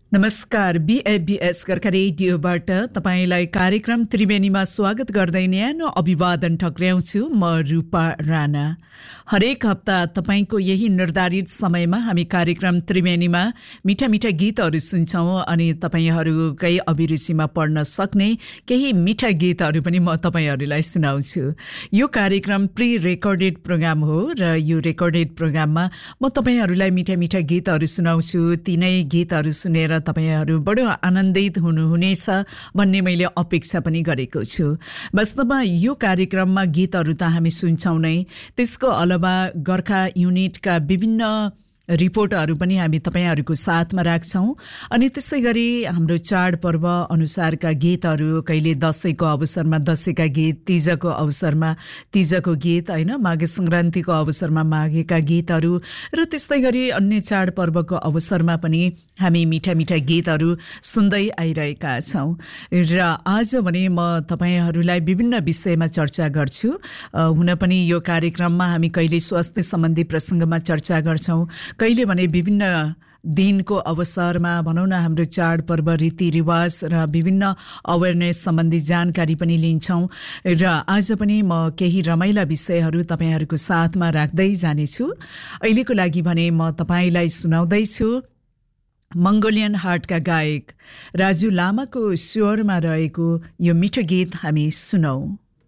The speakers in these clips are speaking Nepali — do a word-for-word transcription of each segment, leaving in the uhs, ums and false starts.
नमस्कार, बीएफबीएस कर्का रेडियोबाट तपाईंलाई कार्यक्रम त्रिवेणीमा स्वागत गर्दै न्यानो अभिवादन ठक्र्याउँछु। म रूपा राणा। हरेक हप्ता तपाईंको यही निर्धारित समयमा हामी कार्यक्रम त्रिवेणीमा मिठा मिठा गीतहरू सुन्छौं अनि तपाईंहरूकै अभिरुचिमा पढ्न सक्ने केही मिठा गीतहरू पनि म तपाईंहरूलाई सुनाउँछु। यो कार्यक्रम प्री रेकर्डेड प्रोग्राम हो र यो रेकर्डेड प्रोग्राममा म तपाईंहरूलाई मिठा मिठा गीतहरू सुनाउँछु। तिनै गीतहरू सुनेर तपाईहरु बडो आनन्दित हुनुहुनेछ भन्ने मैले अपेक्षा पनि गरेको छु। वास्तवमा यो कार्यक्रममा गीतहरू त हामी सुन्छौं नै, त्यसको अलावा गोर्खा युनिटका विभिन्न रिपोर्टहरू पनि हामी तपाईहरुको साथमा राख्छौं अनि त्यसै गरी हाम्रो चाडपर्व अनुसारका गीतहरू, कहिले दशैंको अवसरमा दशैंका गीत, तीजको अवसरमा तीजको गीत, हैन, माघे संक्रान्तिको अवसरमा माघेका गीतहरू र त्यस्तै गरी अन्य चाडपर्वको अवसरमा पनि हामी मिठा मिठा गीतहरू सुन्दै आइरहेका छौं। र आज भने म तपाईहरुलाई विभिन्न विषयमा चर्चा गर्छु। हुन पनि यो कार्यक्रममा हामी कहिले स्वास्थ्य सम्बन्धी प्रसंगमा चर्चा गर्छौं, कहिले भने विभिन्न दिनको अवसरमा भनौं न हाम्रो चाडपर्व रीतिरिवाज र विभिन्न अवेरनेस सम्बन्धी जानकारी पनि लिन्छौं। र आज पनि म केही रमाइला विषयहरू तपाईहरुको साथमा राख्दै जानेछु। अहिलेको लागि भने म तपाईलाई सुनाउँदै छु मंगोलियन हार्टका गायक राजु लामाको स्वरमा रहेको यो मिठो गीत हामी सुनौ।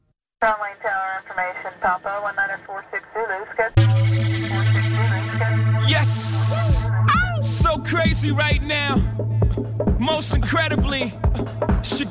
Yes, so crazy right now, most incredibly.